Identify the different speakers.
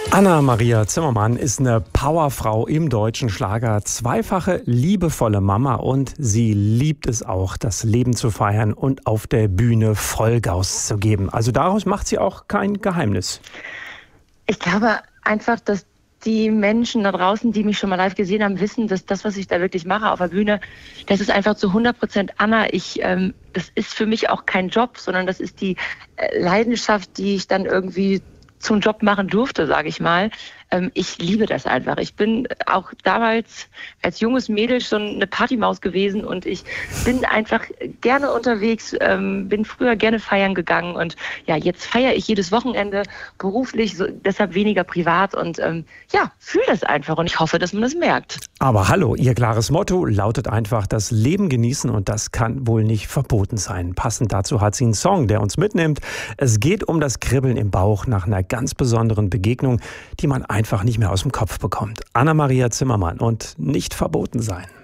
Speaker 1: Anna-Maria Zimmermann ist eine Powerfrau im deutschen Schlager, zweifache liebevolle Mama und sie liebt es auch, das Leben zu feiern und auf der Bühne Vollgas zu geben. Also daraus macht sie auch kein Geheimnis.
Speaker 2: Ich glaube einfach, dass die Menschen da draußen, die mich schon mal live gesehen haben, wissen, dass das, was ich da wirklich mache auf der Bühne, das ist einfach zu 100% Anna. Das ist für mich auch kein Job, sondern das ist die Leidenschaft, die ich dann irgendwie zum Job machen durfte, sage ich mal. Ich liebe das einfach. Ich bin auch damals als junges Mädel schon eine Partymaus gewesen und ich bin einfach gerne unterwegs, bin früher gerne feiern gegangen und ja, jetzt feiere ich jedes Wochenende beruflich, deshalb weniger privat und fühle das einfach und ich hoffe, dass man das merkt.
Speaker 1: Aber hallo, ihr klares Motto lautet einfach, das Leben genießen und das kann wohl nicht verboten sein. Passend dazu hat sie einen Song, der uns mitnimmt. Es geht um das Kribbeln im Bauch nach einer ganz besonderen Begegnung, die man einfach nicht mehr aus dem Kopf bekommt. Anna-Maria Zimmermann und nicht verboten sein.